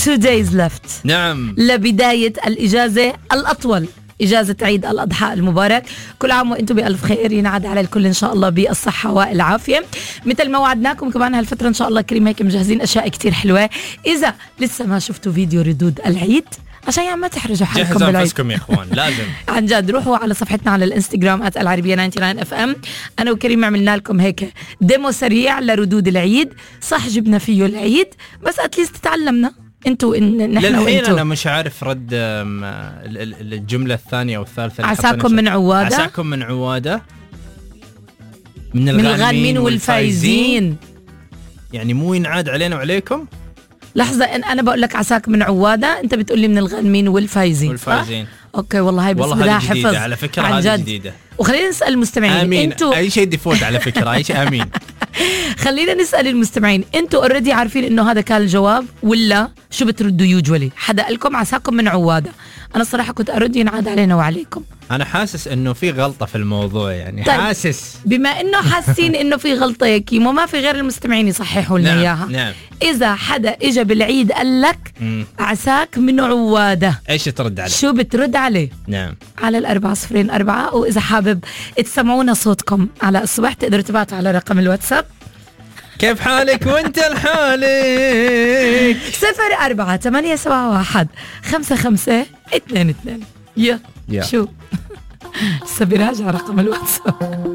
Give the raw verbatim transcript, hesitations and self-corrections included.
two days left. نعم. لبداية الإجازة الأطول، إجازة عيد الأضحى المبارك. كل عام وأنتم بألف خير، ينعاد على الكل إن شاء الله بالصحة والعافية. مثل ما وعدناكم كمان هالفترة إن شاء الله كريم هيك مجهزين أشياء كتير حلوة. إذا لسه ما شفتوا فيديو ردود العيد عشان يعني ما تحرجوا حالكم جهزوا بالعيد، أنفسكم يا إخوان لازم. عن جد روحوا على صفحتنا على الانستغرام ات العربية تسعة وتسعين اف ام. أنا وكريم عملنا لكم هيك ديمو سريع لردود العيد. صح جبنا فيه العيد بس اتليست تعلمنا انتوا ان نحن للحين انا مش عارف رد الجمله الثانيه والثالثه. عساكم من عواده. عساكم من عواده من الغانمين والفايزين. يعني مو ينعاد علينا وعليكم. لحظه ان انا بقول لك عساك من عواده انت بتقول لي من الغانمين والفايزين. والفايزين اوكي والله هاي بس بدها حفظ على فكره. هذه جديده. وخلينا نسال المستمعين امين. انتوا اي شيء ديفولت على فكره. اي شيء امين. خلينا نسال المستمعين انتوا اوريدي عارفين انه هذا كان الجواب ولا شو بتردوا؟ يوجولي حدا قالكم عساكم من عواده. انا الصراحه كنت ارد ينعاد علينا وعليكم. انا حاسس انه في غلطه في الموضوع يعني. طيب. حاسس بما انه حاسين انه في غلطه يا كيمو ما في غير المستمعين يصححوا لنا اياها. نعم. نعم. اذا حدا اجى بالعيد قال لك عساك من عواده ايش ترد عليه؟ شو بترد عليه؟ نعم. على الأربعة صفرين أربعة. واذا حابب تسمعونا صوتكم على الصبح تقدروا تبعتوا على رقم الواتساب كيف حالك وانت لحالك صفر أربعة ثمانية سبعة واحد خمسة خمسة اثنين اثنين. يا شو لسه براجع رقم الواتساب.